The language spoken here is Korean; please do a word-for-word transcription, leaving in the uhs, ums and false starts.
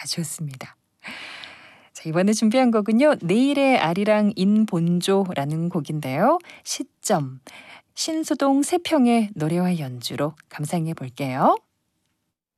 좋습니다. 자, 이번에 준비한 곡은요. 내일의 아리랑 인본조라는 곡인데요. 시점, 신수동 세평의 노래와 연주로 감상해 볼게요.